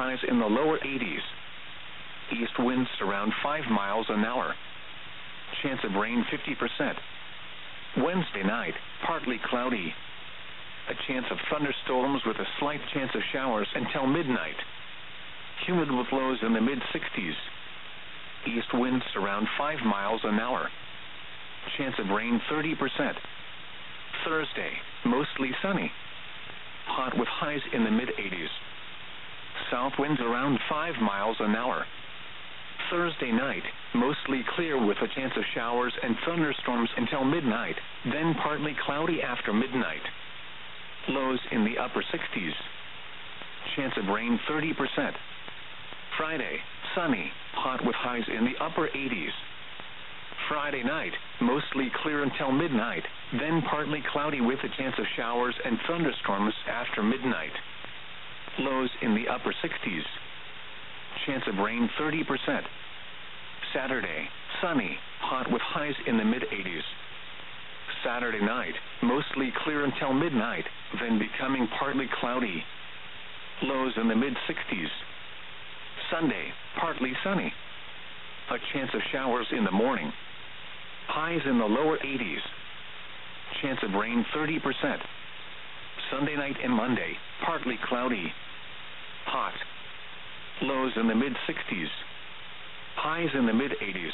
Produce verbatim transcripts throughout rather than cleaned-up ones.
highs in the lower eighties. East winds around five miles an hour. Chance of rain fifty percent. Wednesday night, partly cloudy. A chance of thunderstorms with a slight chance of showers until midnight. Humid with lows in the mid-sixties. East winds around five miles an hour. Chance of rain thirty percent. Thursday, mostly sunny. Hot with highs in the mid-eighties. South winds around five miles an hour. Thursday night, mostly clear with a chance of showers and thunderstorms until midnight, then partly cloudy after midnight. Lows in the upper sixties. Chance of rain thirty percent. Friday, sunny, hot with highs in the upper eighties. Friday night, mostly clear until midnight, then partly cloudy with a chance of showers and thunderstorms after midnight. Lows in the upper sixties. Chance of rain thirty percent. Saturday, sunny, hot with highs in the mid-eighties. Saturday night, mostly clear until midnight, then becoming partly cloudy. Lows in the mid-sixties. Sunday, partly sunny. A chance of showers in the morning. Highs in the lower eighties. Chance of rain thirty percent. Sunday night and Monday, partly cloudy. Hot. Lows in the mid-sixties. Highs in the mid-eighties.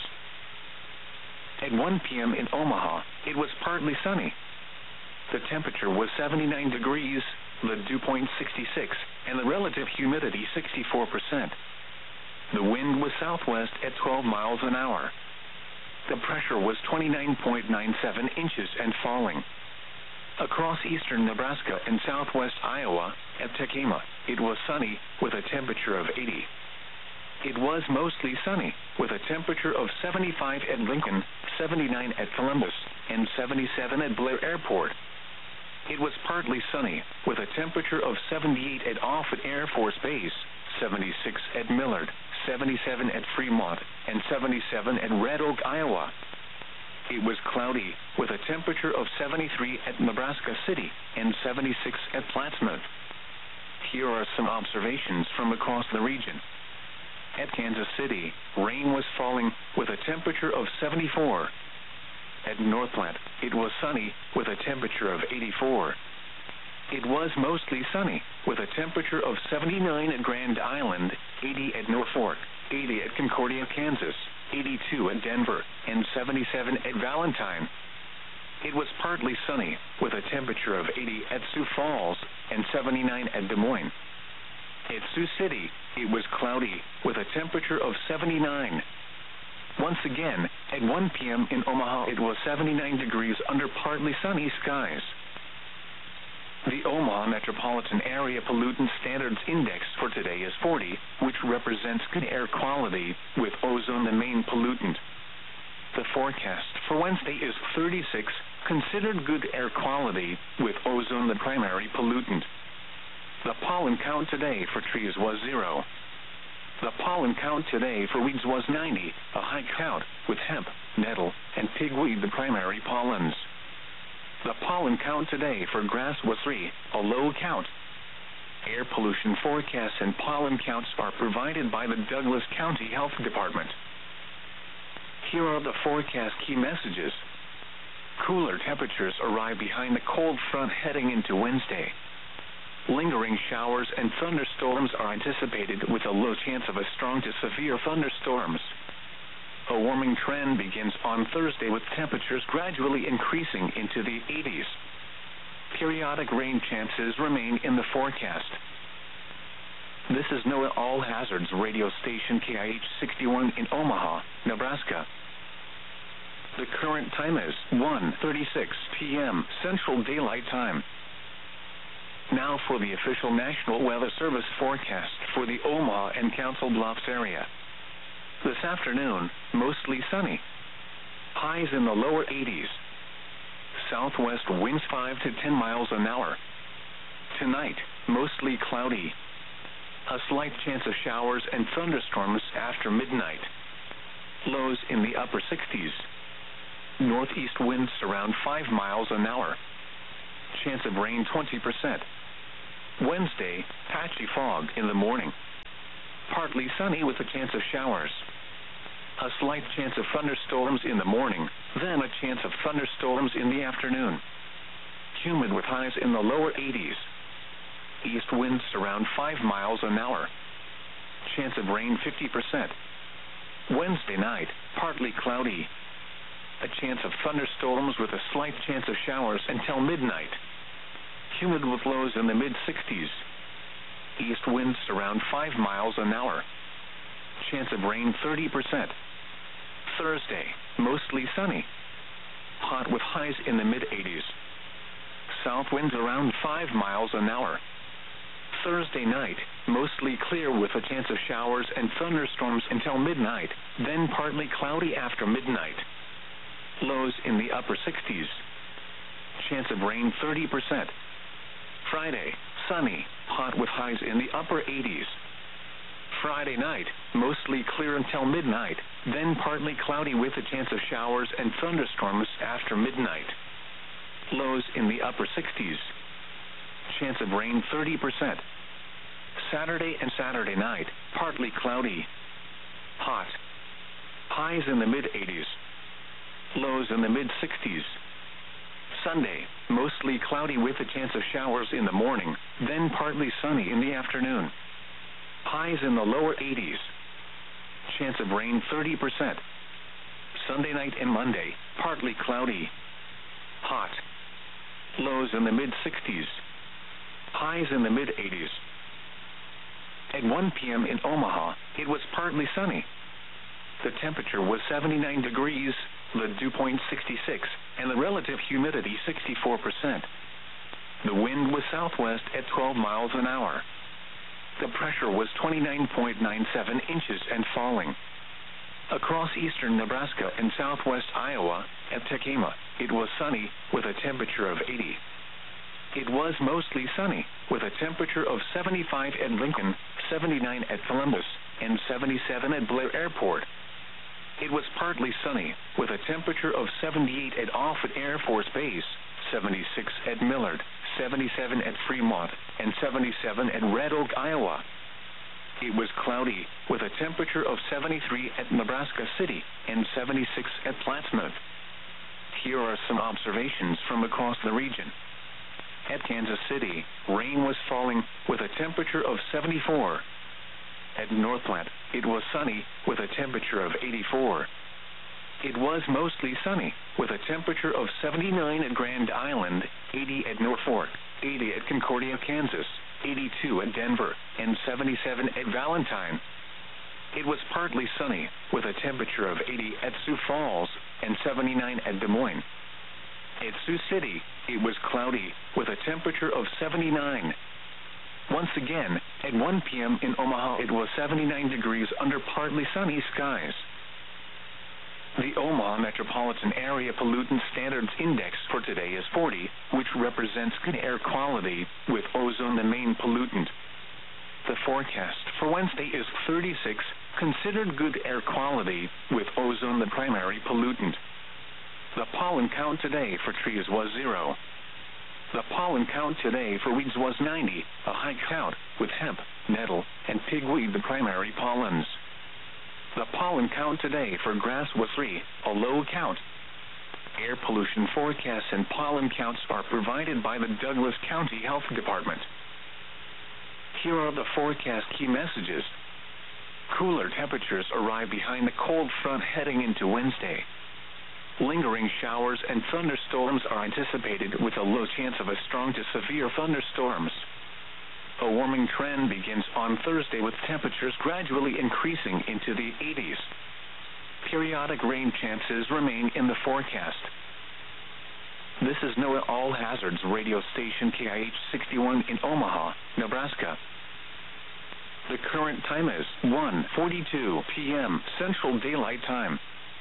At one p.m. in Omaha, it was partly sunny. The temperature was seventy-nine degrees, the dew point sixty-six, and the relative humidity sixty-four percent. The wind was southwest at twelve miles an hour. The pressure was twenty-nine point nine seven inches and falling. Across eastern Nebraska and southwest Iowa, at Tekema, it was sunny, with a temperature of eighty. It was mostly sunny, with a temperature of seventy-five at Lincoln, seventy-nine at Columbus, and seventy-seven at Blair Airport. It was partly sunny, with a temperature of seventy-eight at Offutt Air Force Base, seventy-six at Millard, seventy-seven at Fremont, and seventy-seven at Red Oak, Iowa. It was cloudy, with a temperature of seventy-three at Nebraska City and seventy-six at Plattsmouth. Here are some observations from across the region. At Kansas City, rain was falling, with a temperature of seventy-four. At North Platte, it was sunny, with a temperature of eighty-four. It was mostly sunny, with a temperature of seventy-nine at Grand Island, eighty at Norfolk, eighty at Concordia, Kansas, eighty-two at Denver, and seventy-seven at Valentine. It was partly sunny, with a temperature of eighty at Sioux Falls, and seventy-nine at Des Moines. At Sioux City, it was cloudy, with a temperature of seventy-nine. Once again, at one p.m. in Omaha, it was seventy-nine degrees under partly sunny skies. The Omaha Metropolitan Area Pollutant Standards Index for today is forty, which represents good air quality, with ozone the main pollutant. The forecast for Wednesday is thirty-six, considered good air quality, with ozone the primary pollutant. The pollen count today for trees was zero. The pollen count today for weeds was ninety, a high count, with hemp, nettle, and pigweed the primary pollens. The pollen count today for grass was three, a low count. Air pollution forecasts and pollen counts are provided by the Douglas County Health Department. Here are the forecast key messages. Cooler temperatures arrive behind the cold front heading into Wednesday. Lingering showers and thunderstorms are anticipated, with a low chance of a strong to severe thunderstorms. A warming trend begins on Thursday, with temperatures gradually increasing into the eighties. Periodic rain chances remain in the forecast. This is NOAA All Hazards radio station K I H sixty-one in Omaha, Nebraska. The current time is one thirty-six p.m. Central Daylight Time. Now for the official National Weather Service forecast for the Omaha and Council Bluffs area. This afternoon, mostly sunny. Highs in the lower eighties. Southwest winds five to ten miles an hour. Tonight, mostly cloudy. A slight chance of showers and thunderstorms after midnight. Lows in the upper sixties. Northeast winds around five miles an hour. Chance of rain twenty percent. Wednesday, patchy fog in the morning. partly sunny with a chance of showers. A slight chance of thunderstorms in the morning, then a chance of thunderstorms in the afternoon. Humid with highs in the lower eighties. East winds around five miles an hour. Chance of rain fifty percent. Wednesday night, partly cloudy. A chance of thunderstorms with a slight chance of showers until midnight. Humid with lows in the mid-sixties. East winds around five miles an hour. Chance of rain thirty percent. Thursday, mostly sunny. Hot with highs in the mid-eighties. South winds around five miles an hour. Thursday night, mostly clear with a chance of showers and thunderstorms until midnight, then partly cloudy after midnight. Lows in the upper sixties. Chance of rain thirty percent. Friday, sunny, hot with highs in the upper eighties. Friday night, mostly clear until midnight, then partly cloudy with a chance of showers and thunderstorms after midnight. Lows in the upper sixties. Chance of rain thirty percent. Saturday and Saturday night, partly cloudy. Hot. Highs in the mid-eighties. Lows in the mid-sixties. Sunday, mostly cloudy with a chance of showers in the morning, then partly sunny in the afternoon. Highs in the lower eighties. Chance of rain thirty percent. Sunday night and Monday, partly cloudy. Hot. Lows in the mid-sixties. Highs in the mid-eighties. At one p.m. in Omaha, it was partly sunny. The temperature was seventy-nine degrees, the dew point sixty-six, and the relative humidity sixty-four percent. The wind was southwest at twelve miles an hour. The pressure was twenty-nine point nine seven inches and falling. Across eastern Nebraska and southwest Iowa, at Tekema, it was sunny, with a temperature of eighty. It was mostly sunny, with a temperature of seventy-five at Lincoln, seventy-nine at Columbus, and seventy-seven at Blair Airport. It was partly sunny, with a temperature of seventy-eight at Offutt Air Force Base, seventy-six at Millard, seventy-seven at Fremont, and seventy-seven at Red Oak, Iowa. It was cloudy, with a temperature of seventy-three at Nebraska City and seventy-six at Plattsmouth. Here are some observations from across the region. At Kansas City, rain was falling, with a temperature of seventy-four. At North Platte, it was sunny, with a temperature of eighty-four. It was mostly sunny, with a temperature of seventy-nine at Grand Island, eighty at Norfolk, eighty at Concordia, Kansas, eighty-two at Denver, and seventy-seven at Valentine. It was partly sunny, with a temperature of eighty at Sioux Falls, and seventy-nine at Des Moines. At Sioux City, it was cloudy, with a temperature of seventy-nine. Once again, at one p.m. in Omaha, it was seventy-nine degrees under partly sunny skies. The Omaha Metropolitan Area Pollutant Standards Index for today is forty, which represents good air quality, with ozone the main pollutant. The forecast for Wednesday is thirty-six, considered good air quality, with ozone the primary pollutant. The pollen count today for trees was zero. The pollen count today for weeds was ninety, a high count, with hemp, nettle, and pigweed the primary pollens. The pollen count today for grass was three, a low count. Air pollution forecasts and pollen counts are provided by the Douglas County Health Department. Here are the forecast key messages. Cooler temperatures arrive behind the cold front heading into Wednesday. Lingering showers and thunderstorms are anticipated, with a low chance of a strong to severe thunderstorms. A warming trend begins on Thursday, with temperatures gradually increasing into the eighties. Periodic rain chances remain in the forecast. This is NOAA All Hazards radio station K I H sixty-one in Omaha, Nebraska. The current time is one forty-two p.m. Central Daylight Time.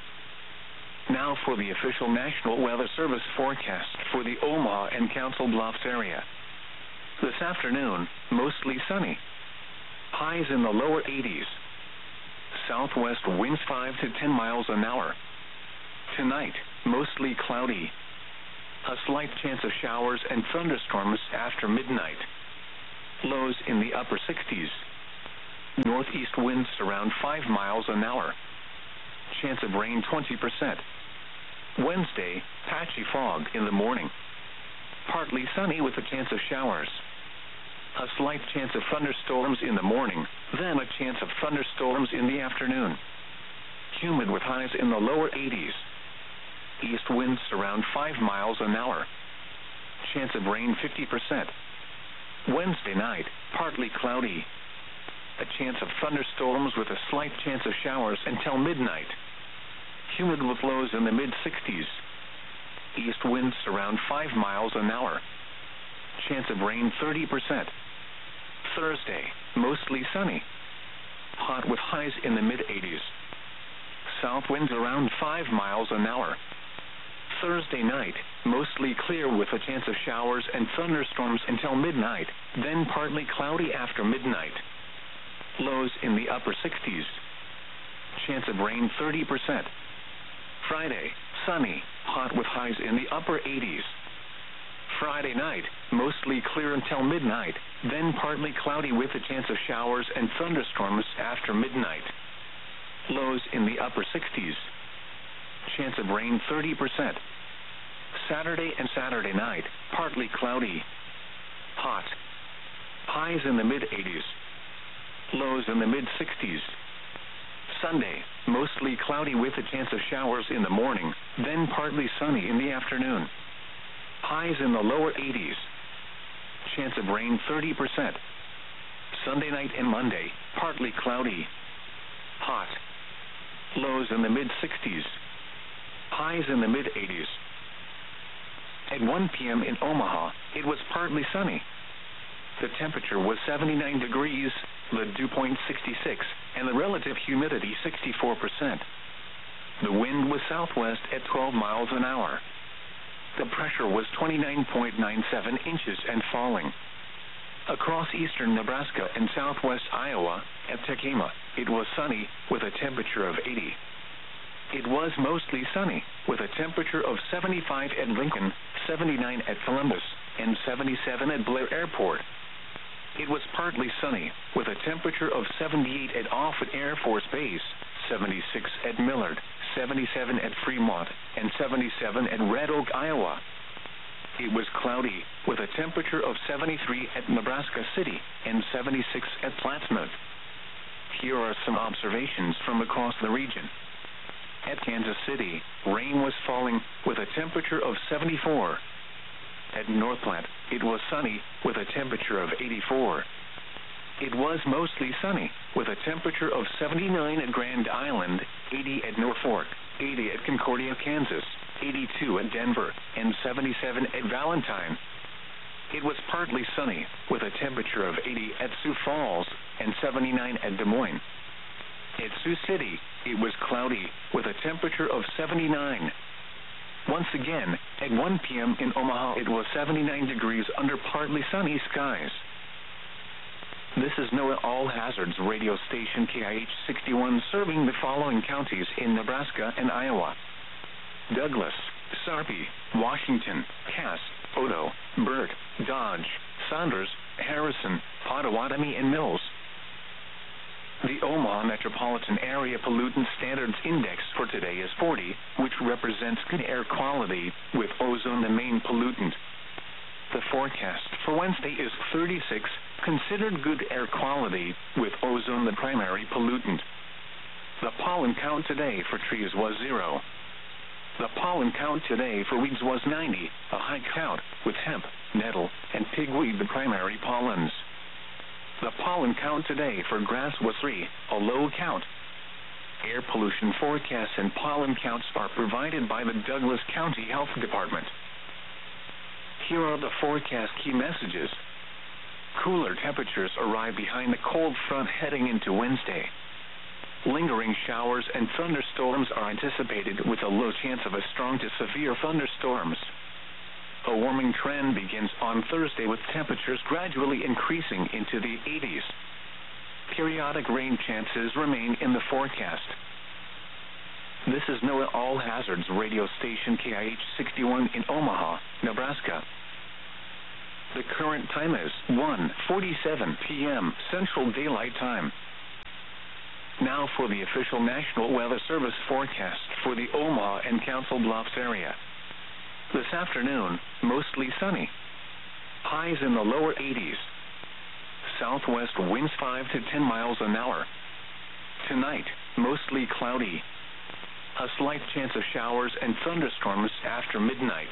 Now for the official National Weather Service forecast for the Omaha and Council Bluffs area. This afternoon, mostly sunny. Highs in the lower eighties. Southwest winds five to ten miles an hour. Tonight, mostly cloudy. A slight chance of showers and thunderstorms after midnight. Lows in the upper sixties. Northeast winds around five miles an hour. Chance of rain twenty percent. Wednesday, patchy fog in the morning. Partly sunny with a chance of showers. A slight chance of thunderstorms in the morning, then a chance of thunderstorms in the afternoon. Humid with highs in the lower eighties. East winds around five miles an hour. Chance of rain fifty percent. Wednesday night, partly cloudy. A chance of thunderstorms with a slight chance of showers until midnight. Humid with lows in the mid-sixties. East winds around five miles an hour. Chance of rain thirty percent. Thursday, mostly sunny. Hot with highs in the mid-eighties. South winds around five miles an hour. Thursday night, mostly clear with a chance of showers and thunderstorms until midnight, then partly cloudy after midnight. Lows in the upper sixties. Chance of rain thirty percent. Friday, sunny, hot with highs in the upper eighties. Friday night, mostly clear until midnight, then partly cloudy with a chance of showers and thunderstorms after midnight. Lows in the upper sixties. Chance of rain thirty percent. Saturday and Saturday night, partly cloudy. Hot. Highs in the mid-eighties. Lows in the mid-sixties. Sunday, mostly cloudy with a chance of showers in the morning, then partly sunny in the afternoon. Highs in the lower eighties. Chance of rain thirty percent. Sunday night and Monday, partly cloudy. Hot. Lows in the mid-sixties. Highs in the mid-eighties. At one p.m. in Omaha, it was partly sunny. The temperature was seventy-nine degrees, the dew point sixty-six, and the relative humidity sixty-four percent. The wind was southwest at twelve miles an hour. The pressure was twenty-nine point nine seven inches and falling. Across eastern Nebraska and southwest Iowa, at Tekema, it was sunny with a temperature of eighty. It was mostly sunny, with a temperature of seventy-five at Lincoln, seventy-nine at Columbus, and seventy-seven at Blair Airport. It was partly sunny, with a temperature of seventy-eight at Offutt Air Force Base, seventy-six at Millard, seventy-seven at Fremont, and seventy-seven at Red Oak, Iowa. It was cloudy, with a temperature of seventy-three at Nebraska City and seventy-six at Plattsmouth. Here are some observations from across the region. At Kansas City, rain was falling, with a temperature of seventy-four. At North Platte, it was sunny, with a temperature of eighty-four. It was mostly sunny, with a temperature of seventy-nine at Grand Island, eighty at Norfolk, eighty at Concordia, Kansas, eighty-two at Denver, and seventy-seven at Valentine. It was partly sunny, with a temperature of eighty at Sioux Falls, and seventy-nine at Des Moines. At Sioux City, it was cloudy, with a temperature of seventy-nine. Once again, at one p.m. in Omaha, it was seventy-nine degrees under partly sunny skies. This is NOAA All Hazards radio station K I H sixty-one, serving the following counties in Nebraska and Iowa: Douglas, Sarpy, Washington, Cass, Odo, Burt, Dodge, Saunders, Harrison, Potawatomi, and Mills. The Omaha Metropolitan Area Pollutant Standards Index for today is forty, which represents good air quality, with ozone the main pollutant. The forecast for Wednesday is thirty-six, considered good air quality, with ozone the primary pollutant. The pollen count today for trees was zero. The pollen count today for weeds was ninety, a high count, with hemp, nettle, and pigweed the primary pollens. The pollen count today for grass was three, a low count. Air pollution forecasts and pollen counts are provided by the Douglas County Health Department. Here are the forecast key messages. Cooler temperatures arrive behind the cold front heading into Wednesday. Lingering showers and thunderstorms are anticipated, with a low chance of a strong to severe thunderstorms. A warming trend begins on Thursday, with temperatures gradually increasing into the eighties. Periodic rain chances remain in the forecast. This is NOAA All Hazards radio station K I H sixty-one in Omaha, Nebraska. The current time is one forty-seven p.m. Central Daylight Time. Now for the official National Weather Service forecast for the Omaha and Council Bluffs area. This afternoon, mostly sunny. Highs in the lower eighties. Southwest winds five to ten miles an hour. Tonight, mostly cloudy. A slight chance of showers and thunderstorms after midnight.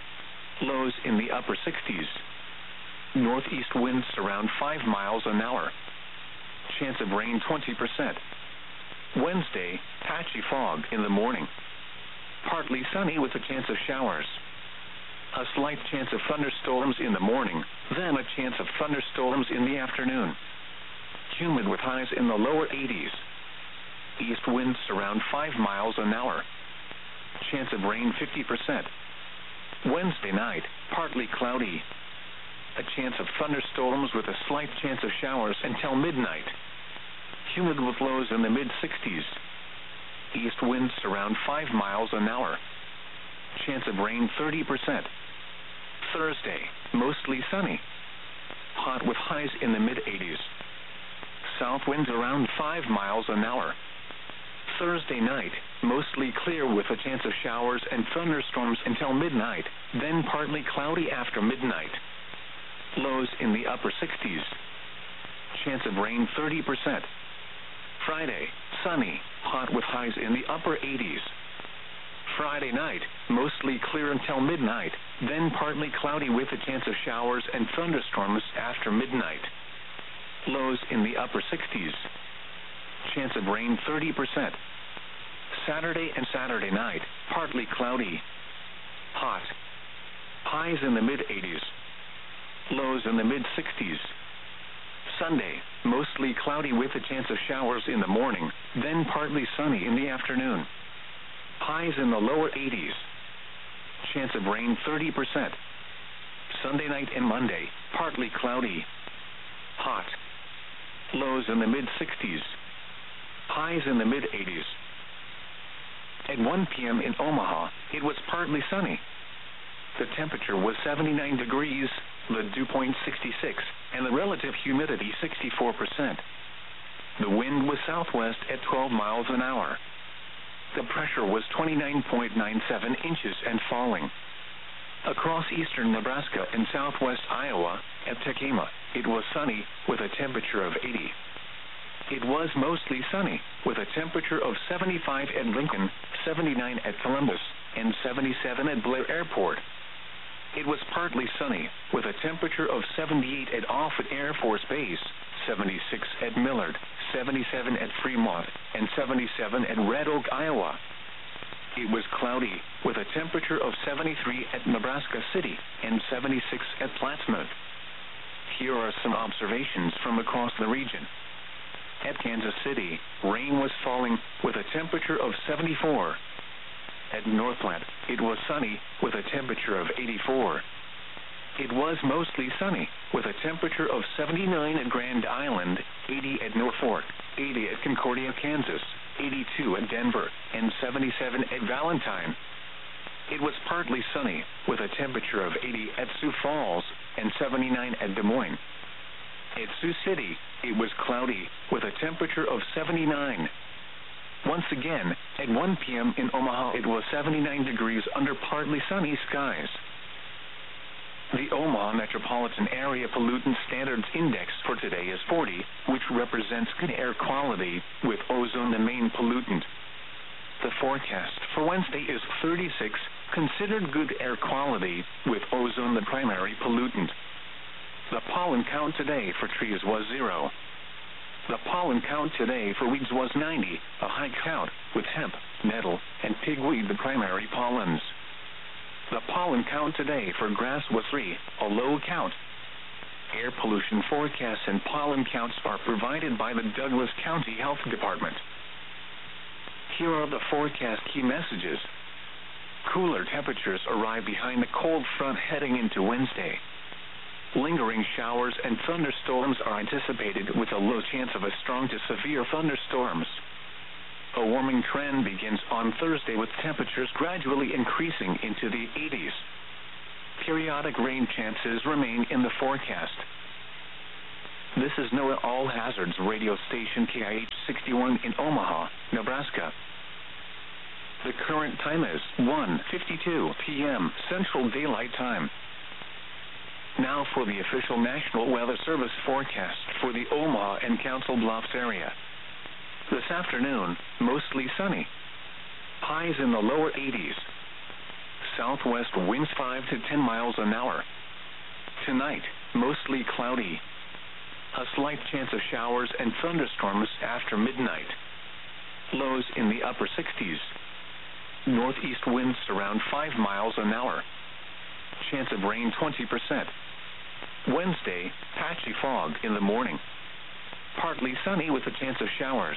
Lows in the upper sixties. Northeast winds around five miles an hour. Chance of rain twenty percent. Wednesday, patchy fog in the morning. Partly sunny with a chance of showers. A slight chance of thunderstorms in the morning, then a chance of thunderstorms in the afternoon. Humid with highs in the lower eighties. East winds around five miles an hour. Chance of rain fifty percent. Wednesday night, partly cloudy. A chance of thunderstorms with a slight chance of showers until midnight. Humid with lows in the mid-sixties. East winds around five miles an hour. Chance of rain thirty percent. Thursday, mostly sunny. Hot with highs in the mid-eighties. South winds around five miles an hour. Thursday night, mostly clear with a chance of showers and thunderstorms until midnight, then partly cloudy after midnight. Lows in the upper sixties. Chance of rain thirty percent. Friday, sunny, hot with highs in the upper eighties. Friday night, mostly clear until midnight, then partly cloudy with a chance of showers and thunderstorms after midnight. Lows in the upper sixties. Chance of rain thirty percent. Saturday and Saturday night, partly cloudy. Hot. Highs in the mid-eighties. Lows in the mid-sixties. Sunday, mostly cloudy with a chance of showers in the morning, then partly sunny in the afternoon. Highs in the lower eighties. Chance of rain thirty percent. Sunday night and Monday, partly cloudy. Hot. Lows in the mid-sixties. Highs in the mid-eighties. At one p.m. in Omaha, it was partly sunny. The temperature was seventy-nine degrees, the dew point sixty-six, and the relative humidity sixty-four percent. The wind was southwest at twelve miles an hour. The pressure was twenty-nine point nine seven inches and falling. Across eastern Nebraska and southwest Iowa, at Tekema, it was sunny with a temperature of eighty. It was mostly sunny with a temperature of seventy-five at Lincoln, seventy-nine at Columbus, and seventy-seven at Blair Airport. It was partly sunny with a temperature of seventy-eight at Offutt Air Force Base, seventy-six at Millard, seventy-seven at Fremont, and seventy-seven at Red Oak, Iowa. It was cloudy with a temperature of seventy-three at Nebraska City and seventy-six at Plattsmouth. Here are some observations from across the region. At Kansas City, rain was falling with a temperature of seventy-four. At Northland, it was sunny with a temperature of eighty-four. It was mostly sunny with a temperature of seventy-nine at Grand Island, eighty at North Fork, eighty at Concordia, Kansas, eighty-two at Denver, and seventy-seven at Valentine. It was partly sunny with a temperature of eighty at Sioux Falls and seventy-nine at Des Moines. At Sioux City, it was cloudy with a temperature of seventy-nine. Once again, at one p.m. in Omaha, it was seventy-nine degrees under partly sunny skies. The Omaha Metropolitan Area Pollutant Standards Index for today is forty, which represents good air quality, with ozone the main pollutant. The forecast for Wednesday is thirty-six, considered good air quality, with ozone the primary pollutant. The pollen count today for trees was zero. The pollen count today for weeds was ninety, a high count, with hemp, nettle, and pigweed the primary pollens. The pollen count today for grass was three, a low count. Air pollution forecasts and pollen counts are provided by the Douglas County Health Department. Here are the forecast key messages. Cooler temperatures arrive behind the cold front heading into Wednesday. Lingering showers and thunderstorms are anticipated with a low chance of a strong to severe thunderstorms. A warming trend begins on Thursday with temperatures gradually increasing into the eighties. Periodic rain chances remain in the forecast. This is NOAA All Hazards radio station K I H sixty-one in Omaha, Nebraska. The current time is one fifty-two p m Central Daylight Time. Now for the official National Weather Service forecast for the Omaha and Council Bluffs area. This afternoon, mostly sunny. Highs in the lower eighties. Southwest winds five to ten miles an hour. Tonight, mostly cloudy. A slight chance of showers and thunderstorms after midnight. Lows in the upper sixties. Northeast winds around five miles an hour. Chance of rain twenty percent. Wednesday, patchy fog in the morning. Partly sunny with a chance of showers.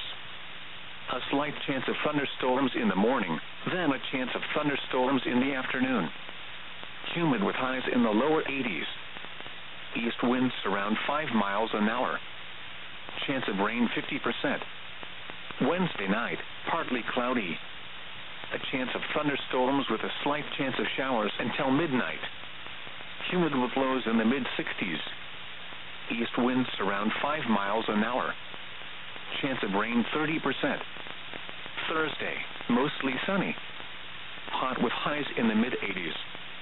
A slight chance of thunderstorms in the morning, then a chance of thunderstorms in the afternoon. Humid with highs in the lower eighties. East winds around five miles an hour. Chance of rain fifty percent. Wednesday night, partly cloudy. A chance of thunderstorms with a slight chance of showers until midnight. Humid with lows in the mid-sixties. East winds around five miles an hour. Chance of rain thirty percent. Thursday, mostly sunny. Hot with highs in the mid-eighties.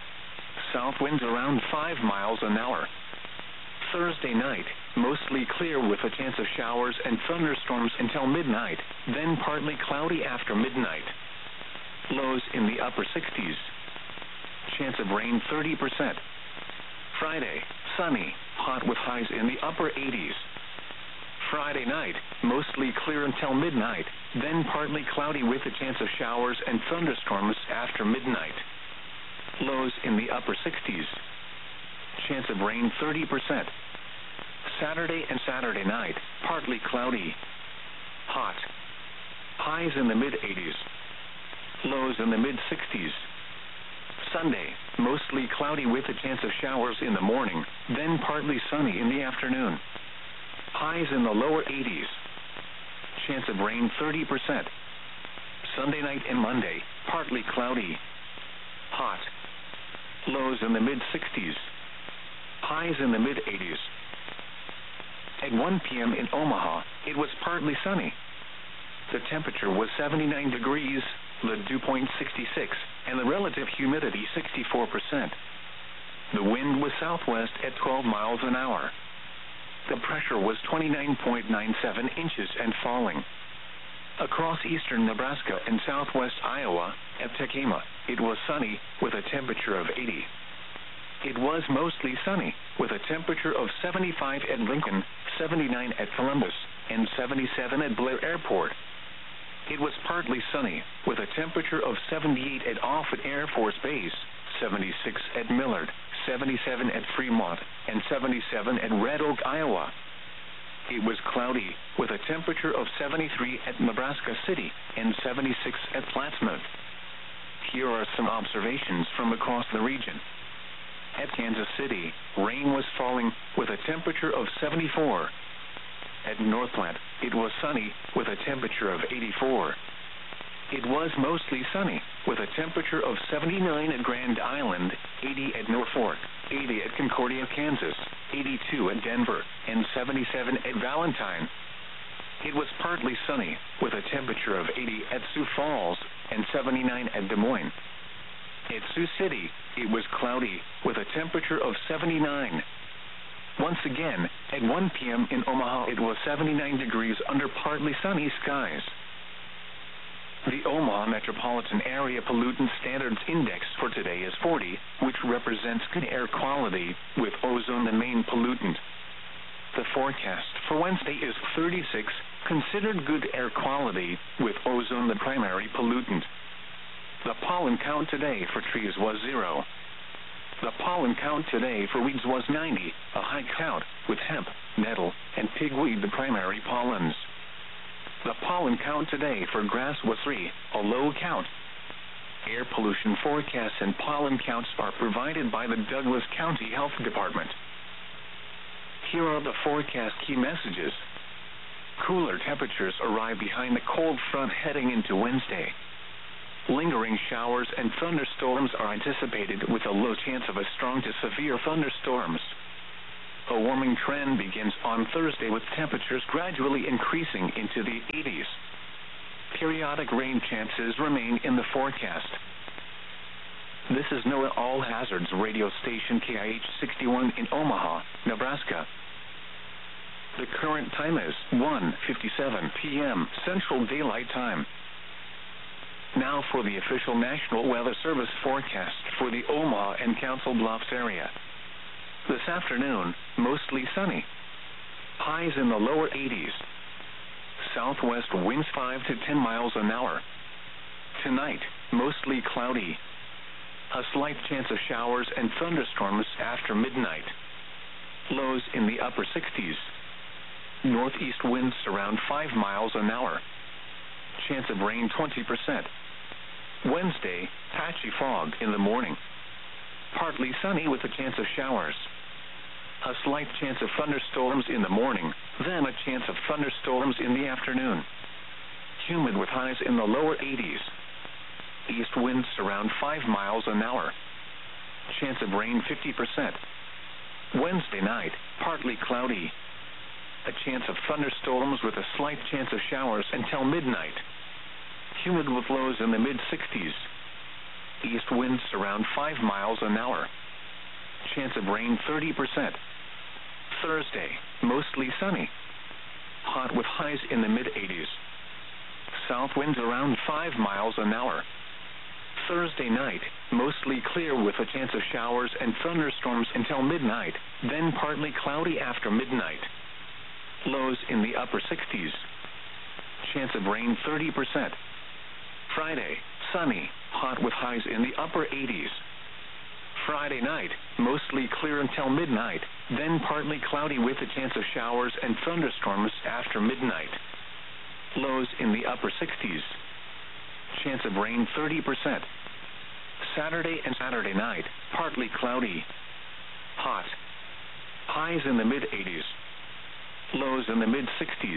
South winds around five miles an hour. Thursday night, mostly clear with a chance of showers and thunderstorms until midnight, then partly cloudy after midnight. Lows in the upper sixties. Chance of rain thirty percent. Friday, sunny, hot with highs in the upper eighties. Friday night, mostly clear until midnight, then partly cloudy with a chance of showers and thunderstorms after midnight. Lows in the upper sixties. Chance of rain thirty percent. Saturday and Saturday night, partly cloudy. Hot. Highs in the mid-eighties. Lows in the mid-sixties. Sunday, mostly cloudy with a chance of showers in the morning, then partly sunny in the afternoon. Highs in the lower eighties. Chance of rain thirty percent. Sunday night and Monday, partly cloudy. Hot. Lows in the mid-sixties. Highs in the mid-eighties. At one p m in Omaha, it was partly sunny. The temperature was seventy-nine degrees, the dew point sixty-six, and the relative humidity sixty-four percent. The wind was southwest at twelve miles an hour. The pressure was twenty-nine point nine seven inches and falling. Across eastern Nebraska and southwest Iowa, at Tekema, it was sunny with a temperature of eighty. It was mostly sunny with a temperature of seventy-five at Lincoln, seventy-nine at Columbus, and seventy-seven at Blair Airport. It was partly sunny with a temperature of seventy-eight at Offutt Air Force Base, seventy-six at Millard, seventy-seven at Fremont, and seventy-seven at Red Oak, Iowa. It was cloudy with a temperature of seventy-three at Nebraska City and seventy-six at Plattsmouth. Here are some observations from across the region. At Kansas City, rain was falling with a temperature of seventy-four. At Northplant, it was sunny with a temperature of eighty-four. It was mostly sunny with a temperature of seventy-nine at Grand Island, eighty at Norfolk, eighty at Concordia, Kansas, eighty-two at Denver, and seventy-seven at Valentine. It was partly sunny with a temperature of eighty at Sioux Falls and seventy-nine at Des Moines. At Sioux City, it was cloudy with a temperature of seventy-nine. Once again, at one p m in Omaha, it was seventy-nine degrees under partly sunny skies. The Omaha Metropolitan Area Pollutant Standards Index for today is forty, which represents good air quality, with ozone the main pollutant. The forecast for Wednesday is thirty-six, considered good air quality, with ozone the primary pollutant. The pollen count today for trees was zero. The pollen count today for weeds was ninety, a high count, with hemp, nettle, and pigweed the primary pollens. The pollen count today for grass was three, a low count. Air pollution forecasts and pollen counts are provided by the Douglas County Health Department. Here are the forecast key messages. Cooler temperatures arrive behind the cold front heading into Wednesday. Lingering showers and thunderstorms are anticipated with a low chance of a strong to severe thunderstorms. A warming trend begins on Thursday with temperatures gradually increasing into the eighties. Periodic rain chances remain in the forecast. This is NOAA All Hazards radio station K I H sixty-one in Omaha, Nebraska. The current time is one fifty-seven p m Central Daylight Time. Now for the official National Weather Service forecast for the Omaha and Council Bluffs area. This afternoon, mostly sunny. Highs in the lower eighties. Southwest winds five to ten miles an hour. Tonight, mostly cloudy. A slight chance of showers and thunderstorms after midnight. Lows in the upper sixties. Northeast winds around five miles an hour. Chance of rain twenty percent. Wednesday, patchy fog in the morning. Partly sunny with a chance of showers. A slight chance of thunderstorms in the morning, then a chance of thunderstorms in the afternoon. Humid with highs in the lower eighties. East winds around five miles an hour. Chance of rain fifty percent. Wednesday night, partly cloudy. A chance of thunderstorms with a slight chance of showers until midnight. Humid with lows in the mid-sixties. East winds around five miles an hour. Chance of rain thirty percent. Thursday, mostly sunny. Hot with highs in the mid-eighties. South winds around five miles an hour. Thursday night, mostly clear with a chance of showers and thunderstorms until midnight, then partly cloudy after midnight. Lows in the upper sixties. Chance of rain thirty percent. Friday, sunny, hot with highs in the upper eighties. Friday night, mostly clear until midnight, then partly cloudy with a chance of showers and thunderstorms after midnight. Lows in the upper sixties. Chance of rain thirty percent. Saturday and Saturday night, partly cloudy. Hot. Highs in the mid-eighties. Lows in the mid-sixties.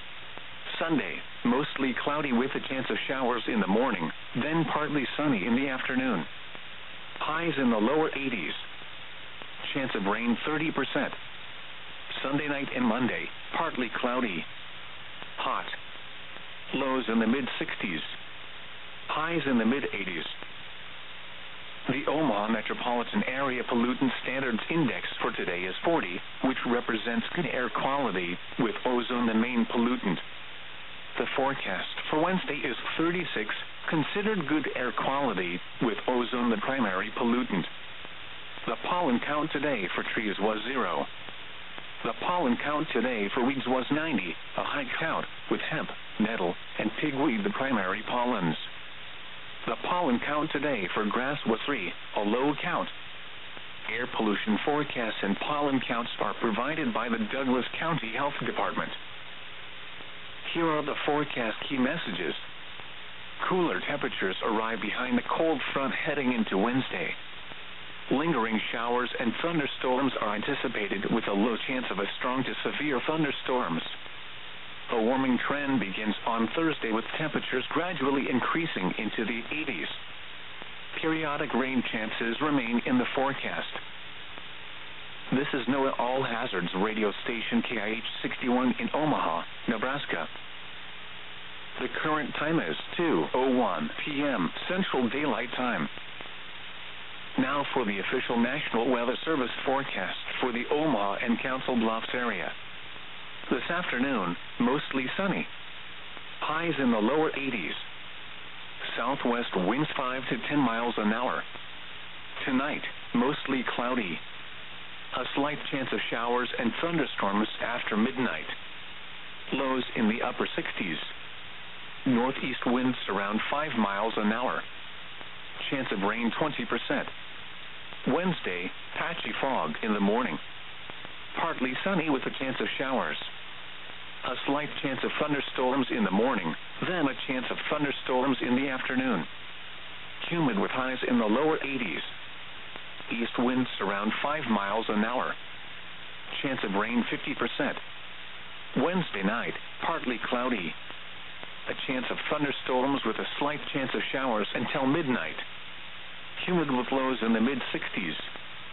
Sunday, mostly cloudy with a chance of showers in the morning, then partly sunny in the afternoon. Highs in the lower eighties. Chance of rain thirty percent. Sunday night and Monday, partly cloudy. Hot. Lows in the mid-sixties. Highs in the mid-eighties. The Omaha Metropolitan Area Pollutant Standards Index for today is forty, which represents good air quality, with ozone the main pollutant. The forecast for Wednesday is thirty-six, considered good air quality, with ozone the primary pollutant. The pollen count today for trees was zero. The pollen count today for weeds was ninety, a high count, with hemp, nettle, and pigweed the primary pollens. The pollen count today for grass was three, a low count. Air pollution forecasts and pollen counts are provided by the Douglas County Health Department. Here are the forecast key messages. Cooler temperatures arrive behind the cold front heading into Wednesday. Lingering showers and thunderstorms are anticipated with a low chance of a strong to severe thunderstorms. A warming trend begins on Thursday with temperatures gradually increasing into the eighties. Periodic rain chances remain in the forecast. This is NOAA All Hazards radio station K I H sixty-one in Omaha, Nebraska. The current time is two oh one p m Central Daylight Time. Now for the official National Weather Service forecast for the Omaha and Council Bluffs area. This afternoon, mostly sunny. Highs in the lower eighties. Southwest winds five to ten miles an hour. Tonight, mostly cloudy. A slight chance of showers and thunderstorms after midnight. Lows in the upper sixties. Northeast winds around five miles an hour. Chance of rain twenty percent. Wednesday, patchy fog in the morning. Partly sunny with a chance of showers. A slight chance of thunderstorms in the morning, then a chance of thunderstorms in the afternoon. Humid with highs in the lower eighties. East winds around five miles an hour. Chance of rain fifty percent. Wednesday night, partly cloudy. A chance of thunderstorms with a slight chance of showers until midnight. Humid with lows in the mid-sixties.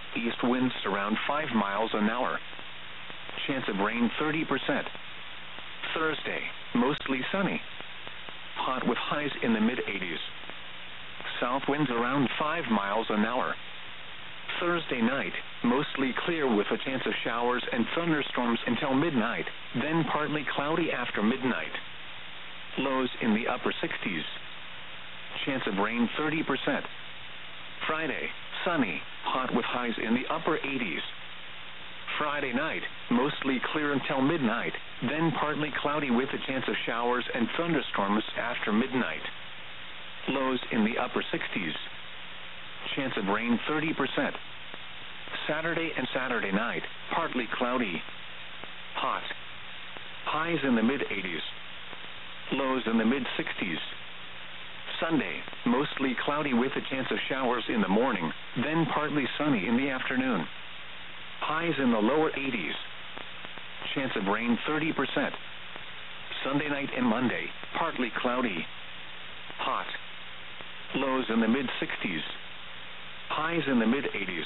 East winds around five miles an hour. Chance of rain thirty percent. Thursday, mostly sunny. Hot with highs in the mid eighties. South winds around five miles an hour. Thursday night, mostly clear with a chance of showers and thunderstorms until midnight, then partly cloudy after midnight. Lows in the upper sixties. Chance of rain thirty percent. Friday, sunny, hot with highs in the upper eighties. Friday night, mostly clear until midnight, then partly cloudy with a chance of showers and thunderstorms after midnight. Lows in the upper sixties. Chance of rain thirty percent. Saturday and Saturday night, partly cloudy. Hot. Highs in the mid eighties. Lows in the mid sixties. Sunday, mostly cloudy with a chance of showers in the morning, then partly sunny in the afternoon. Highs in the lower eighties. Chance of rain thirty percent. Sunday night and Monday, partly cloudy. Hot. Lows in the mid sixties. Highs in the mid eighties.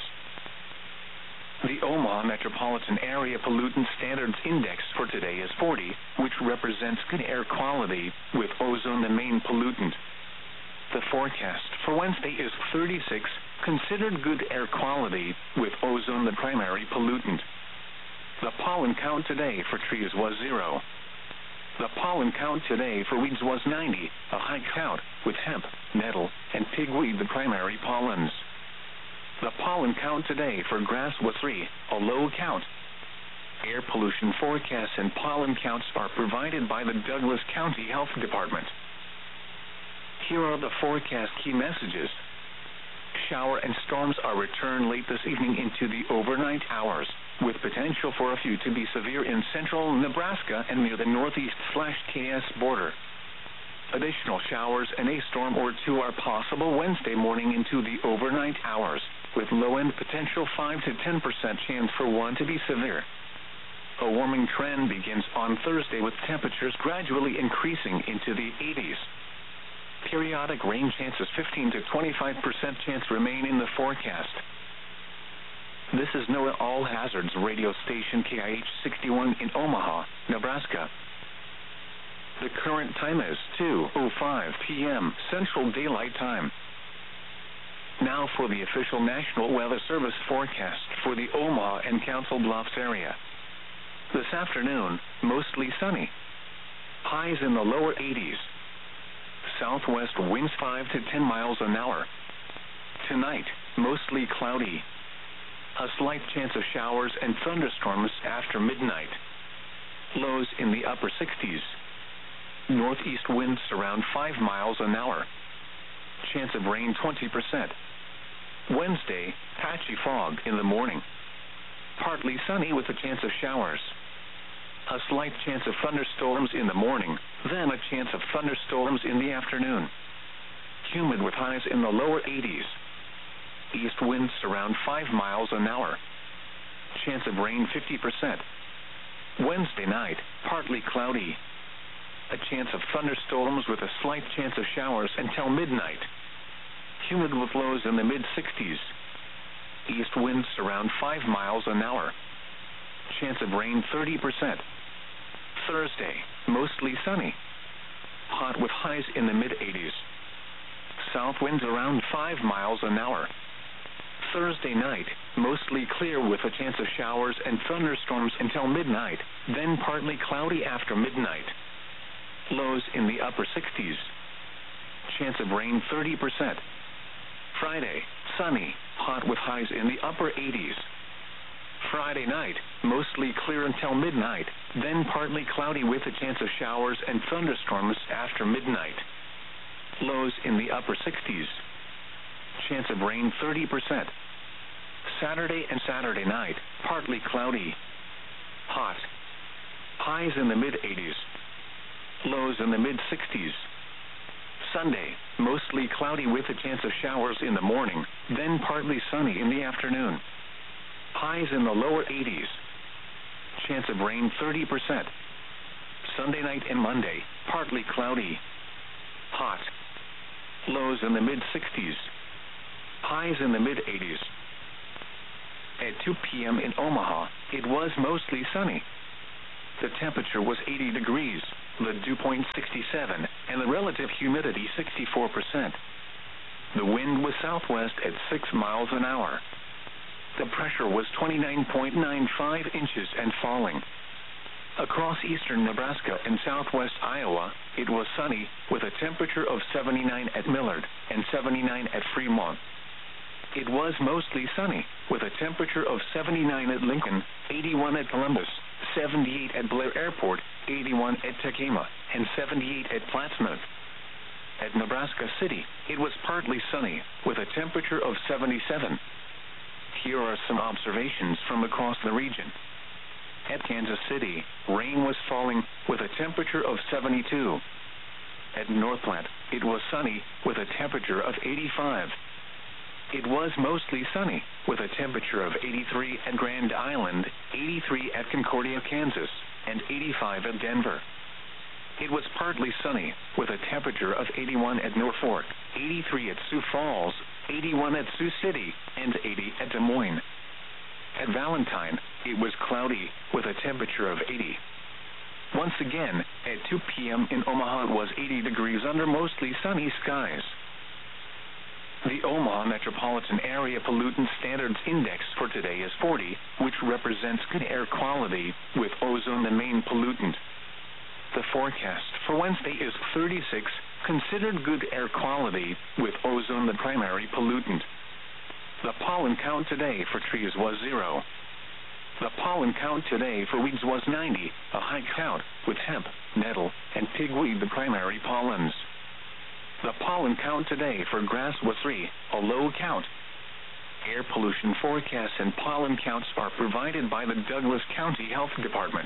The Omaha Metropolitan Area Pollutant Standards Index for today is forty, which represents good air quality, with ozone the main pollutant. The forecast for Wednesday is thirty-six, considered good air quality, with ozone the primary pollutant. The pollen count today for trees was zero. The pollen count today for weeds was ninety, a high count, with hemp, nettle, and pigweed the primary pollens. The pollen count today for grass was three, a low count. Air pollution forecasts and pollen counts are provided by the Douglas County Health Department. Here are the forecast key messages. Shower and storms are returned late this evening into the overnight hours, with potential for a few to be severe in central Nebraska and near the northeast/K S border. Additional showers and a storm or two are possible Wednesday morning into the overnight hours, with low-end potential five to ten percent chance for one to be severe. A warming trend begins on Thursday with temperatures gradually increasing into the eighties. Periodic rain chances fifteen to twenty-five percent chance remain in the forecast. This is NOAA All Hazards radio station K I H sixty-one in Omaha, Nebraska. The current time is two oh five p.m. Central Daylight Time. Now for the official National Weather Service forecast for the Omaha and Council Bluffs area. This afternoon, mostly sunny. Highs in the lower eighties. Southwest winds five to ten miles an hour. Tonight, mostly cloudy. A slight chance of showers and thunderstorms after midnight. Lows in the upper sixties. Northeast winds around five miles an hour. Chance of rain twenty percent. Wednesday, patchy fog in the morning. Partly sunny with a chance of showers. A slight chance of thunderstorms in the morning, then a chance of thunderstorms in the afternoon. Humid with highs in the lower eighties. East winds around five miles an hour. Chance of rain fifty percent. Wednesday night, partly cloudy. A chance of thunderstorms with a slight chance of showers until midnight. Humid with lows in the mid sixties. East winds around five miles an hour. Chance of rain thirty percent. Thursday, mostly sunny. Hot with highs in the mid eighties. South winds around five miles an hour. Thursday night, mostly clear with a chance of showers and thunderstorms until midnight, then partly cloudy after midnight. Lows in the upper sixties. Chance of rain thirty percent. Friday, sunny, hot with highs in the upper eighties. Friday night, mostly clear until midnight, then partly cloudy with a chance of showers and thunderstorms after midnight. Lows in the upper sixties. Chance of rain thirty percent. Saturday and Saturday night, partly cloudy. Hot. Highs in the mid eighties. Lows in the mid sixties. Sunday, mostly cloudy with a chance of showers in the morning, then partly sunny in the afternoon. Highs in the lower eighties. Chance of rain thirty percent. Sunday night and Monday, partly cloudy. Hot. Lows in the mid sixties. Highs in the mid eighties. At two p.m. in Omaha, it was mostly sunny. The temperature was eighty degrees, the dew point sixty-seven, and the relative humidity sixty-four percent. The wind was southwest at six miles an hour. The pressure was twenty-nine point nine five inches and falling. Across eastern Nebraska and southwest Iowa, it was sunny, with a temperature of seventy-nine at Millard and seventy-nine at Fremont. It was mostly sunny, with a temperature of seventy-nine at Lincoln, eighty-one at Columbus, seventy-eight at Blair Airport, eighty-one at Tekema, and seventy-eight at Plattsmouth. At Nebraska City, it was partly sunny, with a temperature of seventy-seven. Here are some observations from across the region. At Kansas City, rain was falling, with a temperature of seventy-two. At North Platte, it was sunny, with a temperature of eighty-five. It was mostly sunny, with a temperature of eighty-three at Grand Island, eighty-three at Concordia, Kansas, and eighty-five at Denver. It was partly sunny, with a temperature of eighty-one at Norfolk, eighty-three at Sioux Falls, eighty-one at Sioux City, and eighty at Des Moines. At Valentine, it was cloudy, with a temperature of eighty. Once again, at two p.m. in Omaha, it was eighty degrees under mostly sunny skies. The Omaha Metropolitan Area Pollutant Standards Index for today is forty, which represents good air quality, with ozone the main pollutant. The forecast for Wednesday is thirty-six, considered good air quality, with ozone the primary pollutant. The pollen count today for trees was zero. The pollen count today for weeds was ninety, a high count, with hemp, nettle, and pigweed the primary pollens. The pollen count today for grass was three, a low count. Air pollution forecasts and pollen counts are provided by the Douglas County Health Department.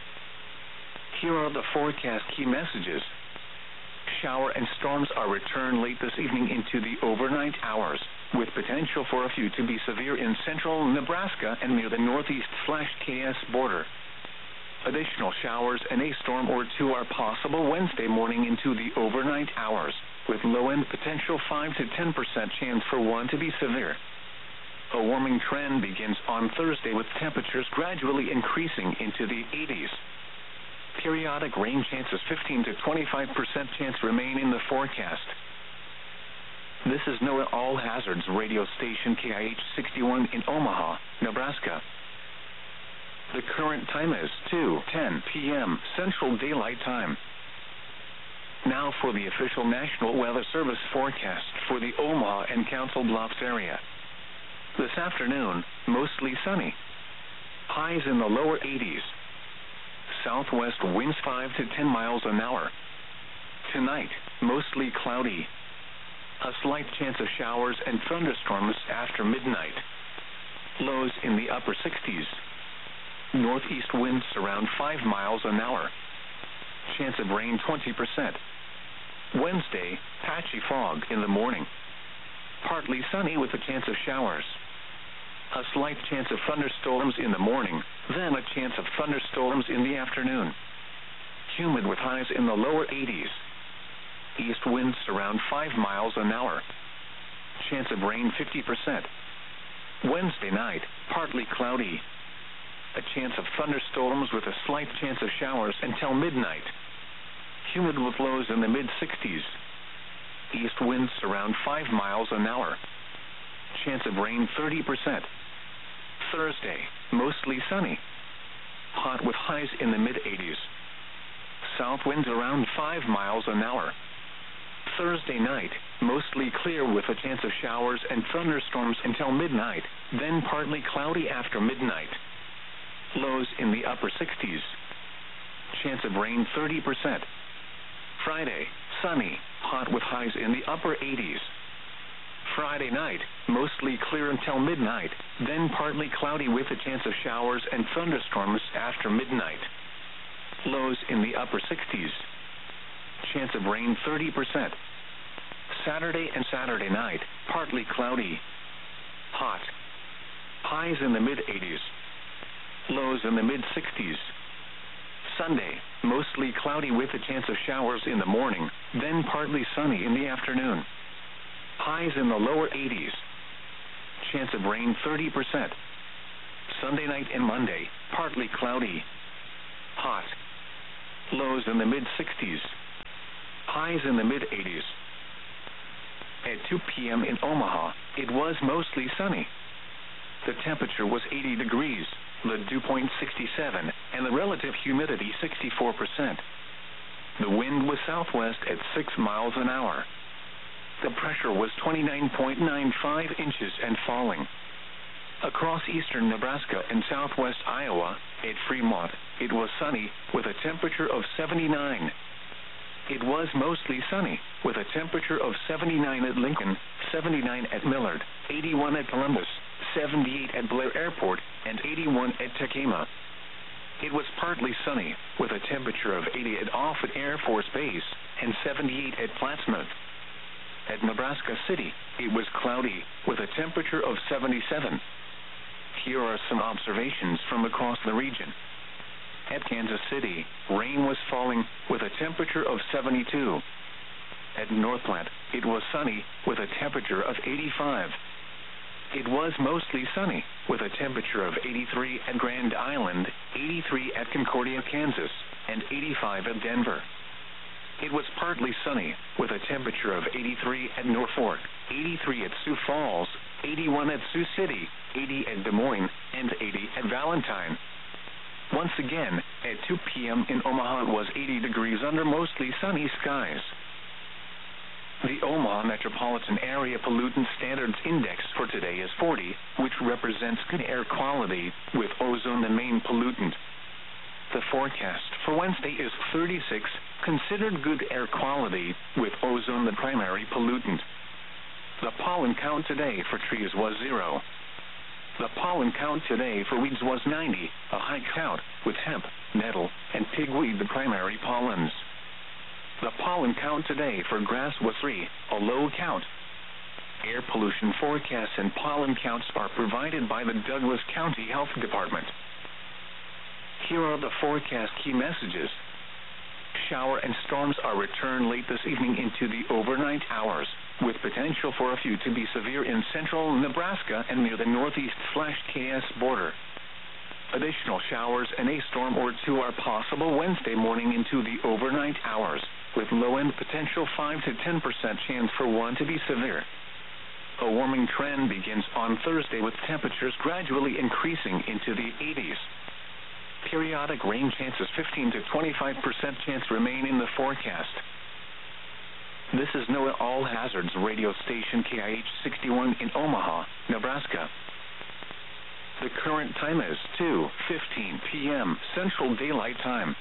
Here are the forecast key messages. Shower and storms are returned late this evening into the overnight hours, with potential for a few to be severe in central Nebraska and near the northeast/K S border. Additional showers and a storm or two are possible Wednesday morning into the overnight hours, with low-end potential five to ten percent chance for one to be severe. A warming trend begins on Thursday, with temperatures gradually increasing into the eighties. Periodic rain chances fifteen to twenty-five percent chance remain in the forecast. This is NOAA All Hazards radio station K I H sixty-one in Omaha, Nebraska. The current time is two ten p.m. Central Daylight Time. Now for the official National Weather Service forecast for the Omaha and Council Bluffs area. This afternoon, mostly sunny. Highs in the lower eighties. Southwest winds five to ten miles an hour. Tonight, mostly cloudy. A slight chance of showers and thunderstorms after midnight. Lows in the upper sixties. Northeast winds around five miles an hour. Chance of rain twenty percent. Wednesday, patchy fog in the morning. Partly sunny with a chance of showers. A slight chance of thunderstorms in the morning, then a chance of thunderstorms in the afternoon. Humid with highs in the lower eighties. East winds around five miles an hour. Chance of rain fifty percent. Wednesday night, partly cloudy. A chance of thunderstorms with a slight chance of showers until midnight. Humid with lows in the mid-sixties. East winds around five miles an hour. Chance of rain thirty percent. Thursday, mostly sunny. Hot with highs in the mid-eighties. South winds around five miles an hour. Thursday night, mostly clear with a chance of showers and thunderstorms until midnight, then partly cloudy after midnight. Lows in the upper sixties. Chance of rain thirty percent. Friday, sunny, hot with highs in the upper eighties. Friday night, mostly clear until midnight, then partly cloudy with a chance of showers and thunderstorms after midnight. Lows in the upper sixties. Chance of rain thirty percent. Saturday and Saturday night, partly cloudy. Hot. Highs in the mid-eighties. Lows in the mid-sixties. Sunday, mostly cloudy with a chance of showers in the morning, then partly sunny in the afternoon. Highs in the lower eighties. Chance of rain thirty percent. Sunday night and Monday, partly cloudy. Hot. Lows in the mid sixties. Highs in the mid eighties. At two p.m. in Omaha, it was mostly sunny. The temperature was eighty degrees, the dew point sixty-seven, and the relative humidity sixty-four percent. The wind was southwest at six miles an hour. The pressure was twenty-nine point nine five inches and falling. Across eastern Nebraska and southwest Iowa, at Fremont, it was sunny, with a temperature of seventy-nine. It was mostly sunny, with a temperature of seventy-nine at Lincoln, seventy-nine at Millard, eighty-one at Columbus, seventy-eight at Blair Airport, and eighty-one at Tekema. It was partly sunny, with a temperature of eighty at Offutt Air Force Base, and seventy-eight at Plattsmouth. At Nebraska City, it was cloudy, with a temperature of seventy-seven. Here are some observations from across the region. At Kansas City, rain was falling, with a temperature of seventy-two. At North Platte, it was sunny, with a temperature of eighty-five. It was mostly sunny, with a temperature of eighty-three at Grand Island, eighty-three at Concordia, Kansas, and eighty-five at Denver. It was partly sunny, with a temperature of eighty-three at Norfolk, eighty-three at Sioux Falls, eighty-one at Sioux City, eighty at Des Moines, and eighty at Valentine. Once again, at two p.m. in Omaha, it was eighty degrees under mostly sunny skies. The Omaha Metropolitan Area Pollutant Standards Index for today is forty, which represents good air quality, with ozone the main pollutant. The forecast for Wednesday is thirty-six, considered good air quality, with ozone the primary pollutant. The pollen count today for trees was zero. The pollen count today for weeds was ninety, a high count, with hemp, nettle, and pigweed the primary pollens. The pollen count today for grass was three, a low count. Air pollution forecasts and pollen counts are provided by the Douglas County Health Department. Here are the forecast key messages. Shower and storms are returned late this evening into the overnight hours, with potential for a few to be severe in central Nebraska and near the northeast-K S border. Additional showers and a storm or two are possible Wednesday morning into the overnight hours, with low-end potential five to ten percent chance for one to be severe. A warming trend begins on Thursday, with temperatures gradually increasing into the eighties. Periodic rain chances fifteen to twenty-five percent chance remain in the forecast. This is NOAA All Hazards radio station K I H sixty-one in Omaha, Nebraska. The current time is two fifteen p.m. Central Daylight Time.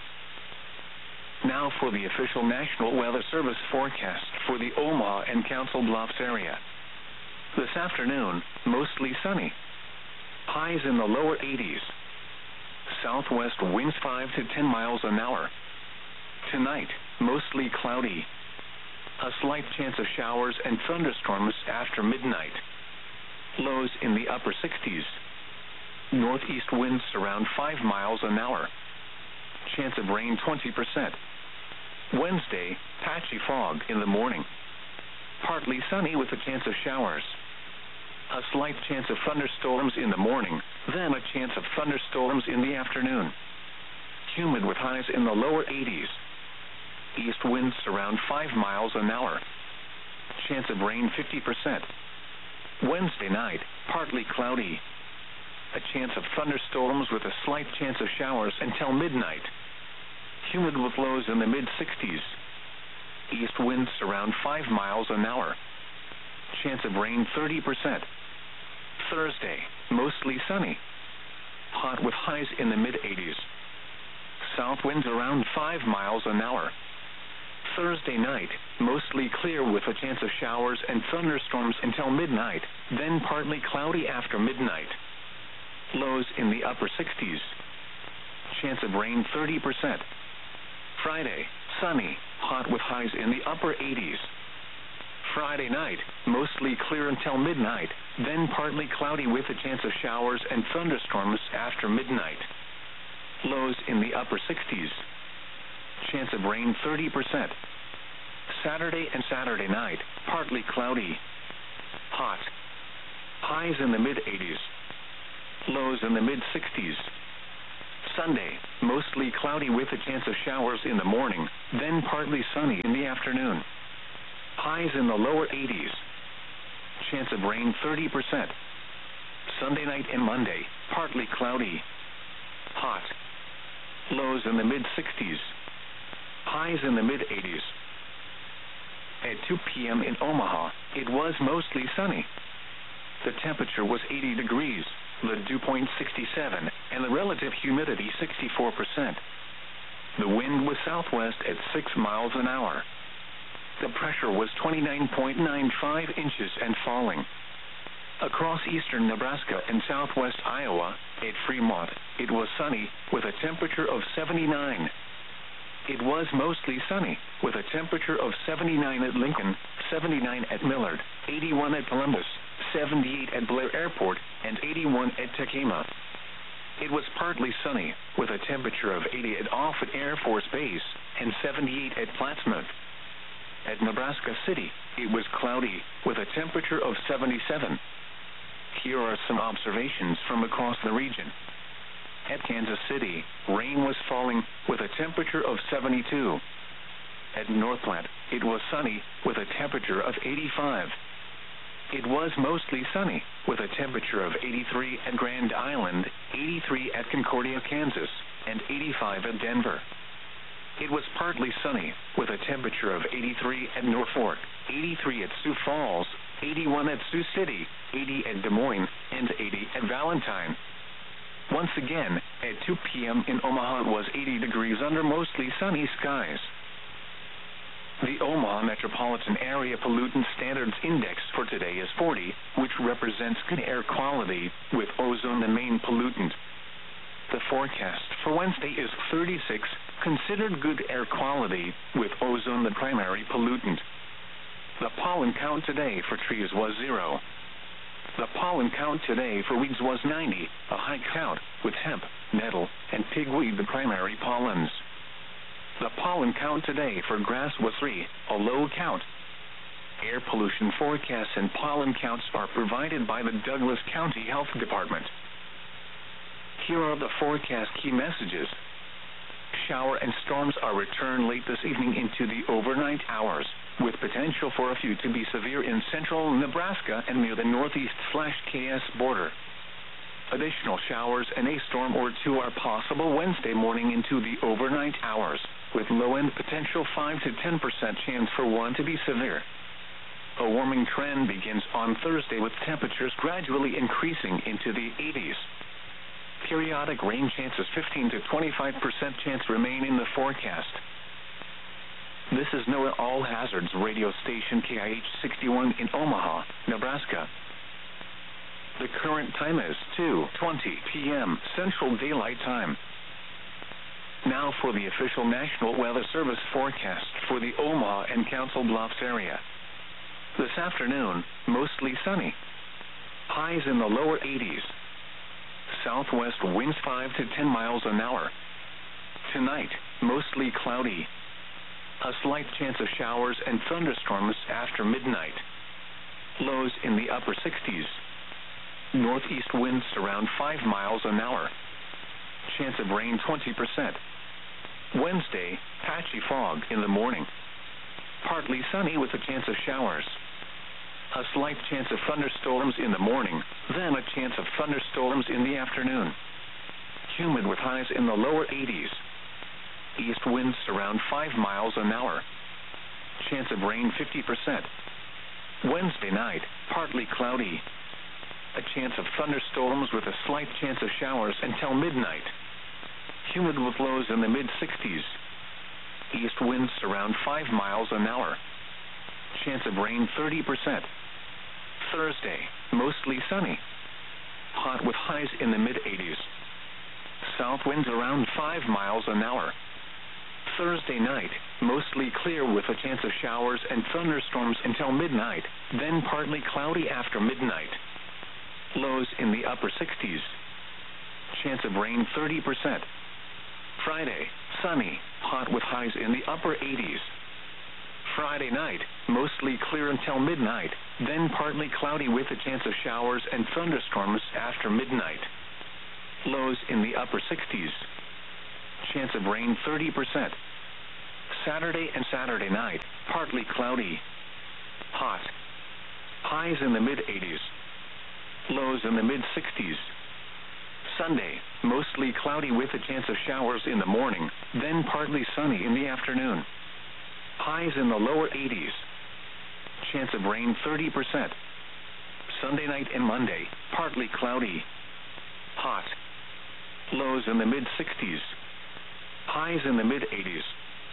Now for the official National Weather Service forecast for the Omaha and Council Bluffs area. This afternoon, mostly sunny. Highs in the lower eighties. Southwest winds five to ten miles an hour. Tonight, mostly cloudy. A slight chance of showers and thunderstorms after midnight. Lows in the upper sixties. Northeast winds around five miles an hour. Chance of rain twenty percent. Wednesday, patchy fog in the morning. Partly sunny with a chance of showers. A slight chance of thunderstorms in the morning, then a chance of thunderstorms in the afternoon. Humid with highs in the lower eighties. East winds around five miles an hour. Chance of rain fifty percent. Wednesday night, partly cloudy. A chance of thunderstorms with a slight chance of showers until midnight. Humid with lows in the mid sixties. East winds around five miles an hour. Chance of rain thirty percent. Thursday, mostly sunny. Hot with highs in the mid eighties. South winds around five miles an hour. Thursday night, mostly clear with a chance of showers and thunderstorms until midnight, then partly cloudy after midnight. Lows in the upper sixties. Chance of rain thirty percent. Friday, sunny, hot with highs in the upper eighties. Friday night, mostly clear until midnight, then partly cloudy with a chance of showers and thunderstorms after midnight. Lows in the upper sixties. Chance of rain thirty percent. Saturday and Saturday night, partly cloudy. Hot. Highs in the mid eighties. Lows in the mid sixties. Sunday, mostly cloudy with a chance of showers in the morning, then partly sunny in the afternoon. Highs in the lower eighties. Chance of rain thirty percent. Sunday night and Monday, partly cloudy. Hot. Lows in the mid sixties. Highs in the mid eighties. At two p.m. in Omaha, it was mostly sunny. The temperature was eighty degrees, the dew point sixty-seven, and the relative humidity sixty-four percent. The wind was southwest at six miles an hour. The pressure was twenty-nine point nine five inches and falling. Across eastern Nebraska and southwest Iowa, at Fremont, it was sunny, with a temperature of seventy-nine. It was mostly sunny, with a temperature of seventy-nine at Lincoln, seventy-nine at Millard, eighty-one at Columbus, seventy-eight at Blair Airport, and eighty-one at Tacoma. It was partly sunny, with a temperature of eighty at Offutt Air Force Base, and seventy-eight at Plattsmouth. At Nebraska City, it was cloudy, with a temperature of seventy-seven. Here are some observations from across the region. At Kansas City, rain was falling, with a temperature of seventy-two. At North Platte, it was sunny, with a temperature of eighty-five. It was mostly sunny, with a temperature of eighty-three at Grand Island, eighty-three at Concordia, Kansas, and eighty-five at Denver. It was partly sunny, with a temperature of eighty-three at Norfolk, eighty-three at Sioux Falls, eighty-one at Sioux City, eighty at Des Moines, and eighty at Valentine. Once again, at two p.m. in Omaha it was eighty degrees under mostly sunny skies. The Omaha Metropolitan Area Pollutant Standards Index for today is forty, which represents good air quality, with ozone the main pollutant. The forecast for Wednesday is thirty-six, considered good air quality, with ozone the primary pollutant. The pollen count today for trees was zero. The pollen count today for weeds was ninety, a high count, with hemp, nettle, and pigweed the primary pollens. The pollen count today for grass was three, a low count. Air pollution forecasts and pollen counts are provided by the Douglas County Health Department. Here are the forecast key messages. Shower and storms are returned late this evening into the overnight hours, with potential for a few to be severe in central Nebraska and near the northeast slash K S border. Additional showers and a storm or two are possible Wednesday morning into the overnight hours, with low-end potential five to ten percent chance for one to be severe. A warming trend begins on Thursday with temperatures gradually increasing into the eighties. Periodic rain chances fifteen to twenty-five percent chance remain in the forecast. This is NOAA All Hazards radio station K I H sixty-one in Omaha, Nebraska. The current time is two twenty p.m. Central Daylight Time. Now for the official National Weather Service forecast for the Omaha and Council Bluffs area. This afternoon, mostly sunny. Highs in the lower eighties. Southwest winds five to ten miles an hour. Tonight, mostly cloudy. A slight chance of showers and thunderstorms after midnight. Lows in the upper sixties. Northeast winds around five miles an hour. Chance of rain twenty percent. Wednesday, patchy fog in the morning. Partly sunny with a chance of showers. A slight chance of thunderstorms in the morning, then a chance of thunderstorms in the afternoon. Humid with highs in the lower eighties. East winds around five miles an hour. Chance of rain fifty percent. Wednesday night, partly cloudy. A chance of thunderstorms with a slight chance of showers until midnight. Humid with lows in the mid sixties. East winds around five miles an hour. Chance of rain thirty percent. Thursday, mostly sunny. Hot with highs in the mid eighties. South winds around five miles an hour. Thursday night, mostly clear with a chance of showers and thunderstorms until midnight, then partly cloudy after midnight. Lows in the upper sixties. Chance of rain thirty percent. Friday, sunny, hot with highs in the upper eighties. Friday night, mostly clear until midnight, then partly cloudy with a chance of showers and thunderstorms after midnight. Lows in the upper sixties. Chance of rain thirty percent. Saturday and Saturday night, partly cloudy. Hot. Highs in the mid-eighties. Lows in the mid-sixties. Sunday, mostly cloudy with a chance of showers in the morning, then partly sunny in the afternoon. Highs in the lower eighties. Chance of rain thirty percent. Sunday night and Monday, partly cloudy. Hot. Lows in the mid-sixties. Highs in the mid-eighties.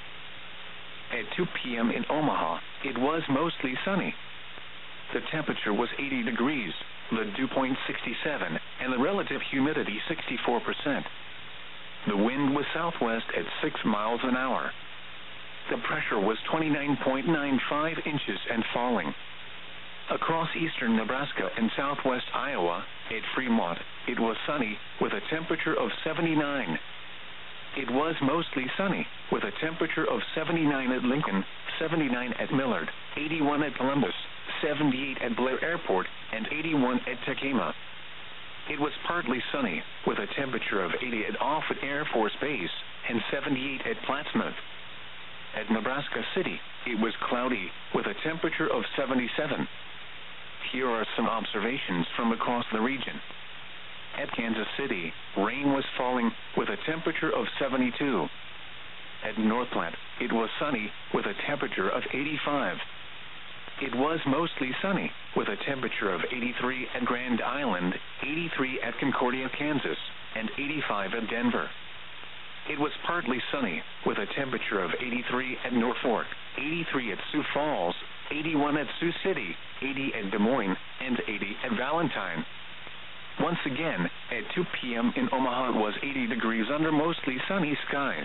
At two p.m. in Omaha, it was mostly sunny. The temperature was eighty degrees, the dew point sixty-seven, and the relative humidity sixty-four percent. The wind was southwest at six miles an hour. The pressure was twenty-nine point nine five inches and falling. Across eastern Nebraska and southwest Iowa, at Fremont, it was sunny, with a temperature of seventy-nine. It was mostly sunny, with a temperature of seventy-nine at Lincoln, seventy-nine at Millard, eighty-one at Columbus, seventy-eight at Blair Airport, and eighty-one at Tacoma. It was partly sunny, with a temperature of eighty at Offutt Air Force Base, and seventy-eight at Plattsmouth. At Nebraska City, it was cloudy, with a temperature of seventy-seven. Here are some observations from across the region. At Kansas City, rain was falling, with a temperature of seventy-two. At North Platte, it was sunny, with a temperature of eighty-five. It was mostly sunny, with a temperature of eighty-three at Grand Island, eighty-three at Concordia, Kansas, and eighty-five at Denver. It was partly sunny, with a temperature of eighty-three at Norfolk, eighty-three at Sioux Falls, eighty-one at Sioux City, eighty at Des Moines, and eighty at Valentine. Once again, at two p.m. in Omaha, it was eighty degrees under mostly sunny skies.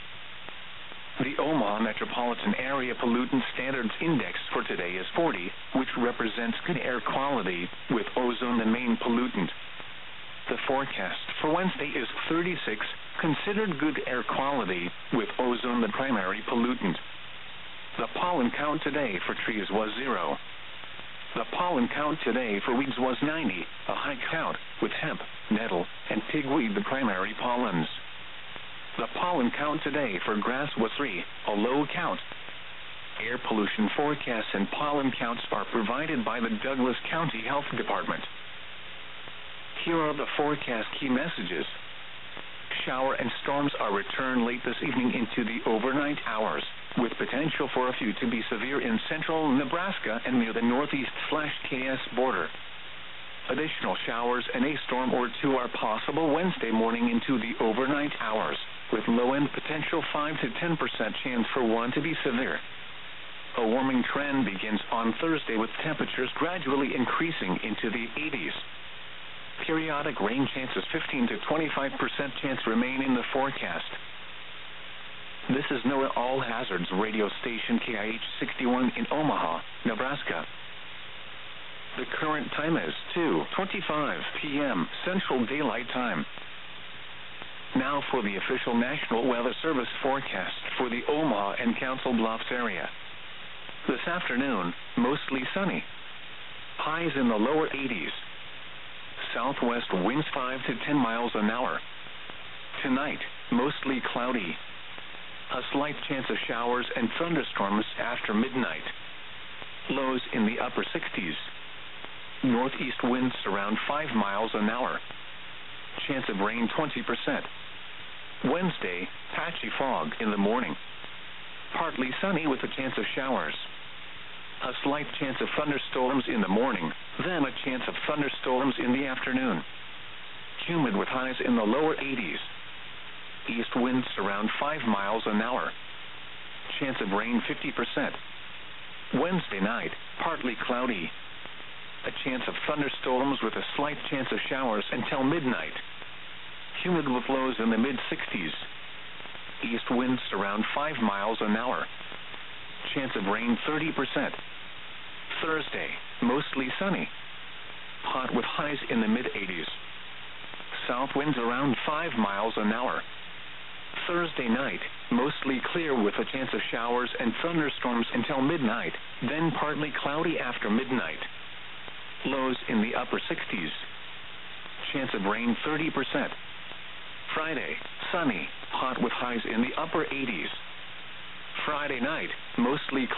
The Omaha Metropolitan Area Pollutant Standards Index for today is forty, which represents good air quality, with ozone the main pollutant. The forecast for Wednesday is thirty-six, considered good air quality, with ozone the primary pollutant. The pollen count today for trees was zero. The pollen count today for weeds was ninety, a high count, with hemp, nettle, and pigweed the primary pollens. The pollen count today for grass was three, a low count. Air pollution forecasts and pollen counts are provided by the Douglas County Health Department. Here are the forecast key messages. Shower and storms are returned late this evening into the overnight hours, with potential for a few to be severe in central Nebraska and near the northeast-K S border. Additional showers and a storm or two are possible Wednesday morning into the overnight hours, with low-end potential five to ten percent chance for one to be severe. A warming trend begins on Thursday, with temperatures gradually increasing into the eighties. Periodic rain chances fifteen to twenty-five percent chance remain in the forecast. This is NOAA All Hazards radio station K I H sixty-one in Omaha, Nebraska. The current time is two twenty-five p.m. Central Daylight Time. Now for the official National Weather Service forecast for the Omaha and Council Bluffs area. This afternoon, mostly sunny. Highs in the lower eighties. Southwest winds five to ten miles an hour. Tonight, mostly cloudy. A slight chance of showers and thunderstorms after midnight. Lows in the upper sixties. Northeast winds around five miles an hour. Chance of rain twenty percent. Wednesday, patchy fog in the morning. Partly sunny with a chance of showers. A slight chance of thunderstorms in the morning, then a chance of thunderstorms in the afternoon. Humid with highs in the lower eighties. East winds around five miles an hour. Chance of rain fifty percent. Wednesday night, partly cloudy. A chance of thunderstorms with a slight chance of showers until midnight. Humid with lows in the mid-sixties. East winds around five miles an hour. Chance of rain thirty percent. Thursday, mostly sunny. Hot with highs in the mid-eighties. South winds around five miles an hour. Thursday night, mostly clear with a chance of showers and thunderstorms until midnight, then partly cloudy after midnight. Lows in the upper sixties. Chance of rain thirty percent. Friday, sunny, hot with highs in the upper eighties. Friday night, mostly